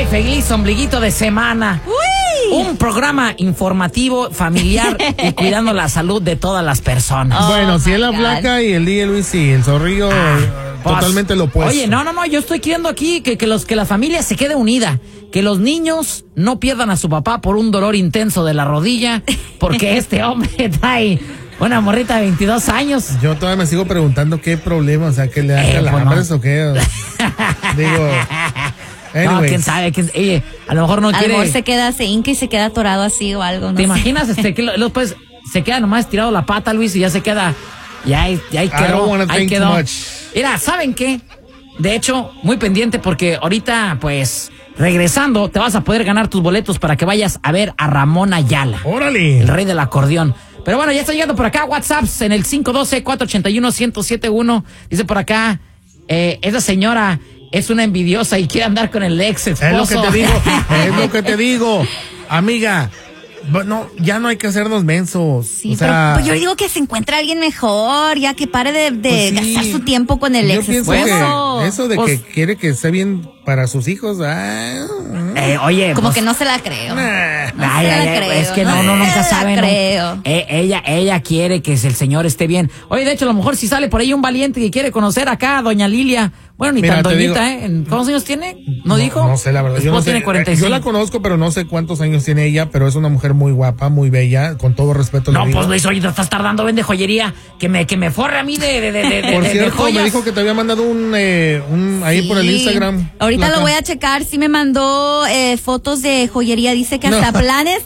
feliz ombliguito de semana. ¡Uy! Un programa informativo, familiar y cuidando la salud de todas las personas. Bueno, si es la flaca y el DJ Luis, sí, el zorrillo totalmente lo opuesto. Oye, no, yo estoy queriendo aquí que la familia se quede unida. Que los niños no pierdan a su papá por un dolor intenso de la rodilla, porque este hombre trae una morrita de 22 años. Yo todavía me sigo preguntando qué problema, o sea, que le da calambres o qué. Digo, anyways. No, quién sabe, a lo mejor no quiere. A lo mejor se hinca y se queda atorado así o algo, ¿no? ¿Te imaginas que después se queda nomás estirado la pata, Luis, y ya se queda, ya ahí quedó, ahí quedó. Mira, ¿saben qué? De hecho, muy pendiente porque ahorita, pues, regresando, te vas a poder ganar tus boletos para que vayas a ver a Ramón Ayala. ¡Órale! El rey del acordeón. Pero bueno, ya está llegando por acá WhatsApps en el 512-481-1071. Dice por acá, esa señora es una envidiosa y quiere andar con el ex esposo. Es lo que te digo, amiga. No, ya no hay que hacernos mensos. Sí, o sea, pero yo digo que se encuentre alguien mejor, ya que pare de gastar su tiempo con el ex esposo. Eso de que quiere que esté bien para sus hijos, oye, como que no se la creo. Es que no nunca saben. Creo. Ella quiere que el señor esté bien. Oye, de hecho, a lo mejor si sale por ahí un valiente que quiere conocer acá a doña Lilia. Bueno, ni tan doñita, ¿Cuántos años tiene? ¿No dijo? No sé, la verdad. Yo no sé. Tiene 45. Yo la conozco, pero no sé cuántos años tiene ella, pero es una mujer muy guapa, muy bella, con todo respeto. No, pues Luis, oye, te estás tardando, vende joyería, que me forre a mí de Por cierto, joyas. me dijo que te había mandado un ahí por el Instagram. Ahorita lo voy a checar, sí me mandó fotos de joyería, dice que hasta planes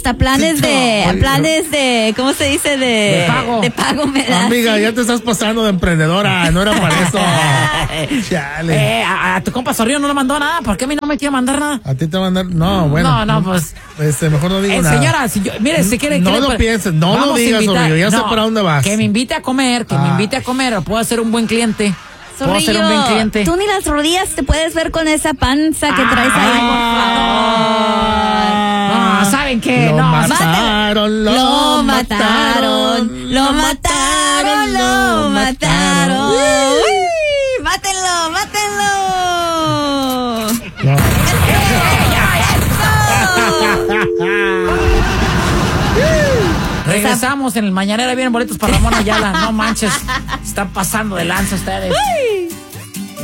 de, ¿cómo se dice? De pago me da. Amiga, ya te estás pasando de emprendedora, no era para eso. Chale. A tu compa Zorrillo no le mandó nada, ¿por qué a mí no me quiere mandar nada? A ti te va a mandar, no, bueno. No, pues. Mejor no digo nada. Señora, mire, si quiere. No lo pienses, no lo digas, Zorrillo, ya sé para dónde vas. Que me invite a comer, puedo ser un buen cliente. Zorrillo, puedo ser un buen cliente. Tú ni las rodillas te puedes ver con esa panza que traes ahí, por favor. No, ¿saben qué? Lo mataron. Uy, mátenlo. No. Regresamos en el Mañanera, vienen boletos para Ramón Ayala. No manches, están pasando de lanza ustedes.